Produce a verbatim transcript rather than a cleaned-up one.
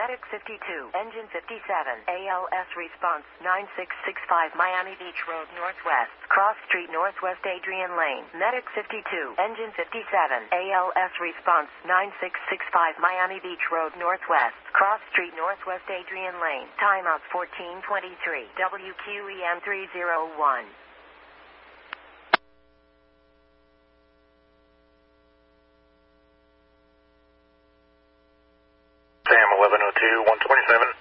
Medic fifty-two, Engine fifty-seven, A L S response nine six six five Miami Beach Road Northwest, Cross Street Northwest Adrian Lane. Medic fifty-two, Engine fifty-seven, A L S response nine six six five Miami Beach Road Northwest, Cross Street Northwest Adrian Lane. Timeout fourteen twenty-three, W Q E M three oh one. Sam eleven oh two, one twenty-seven.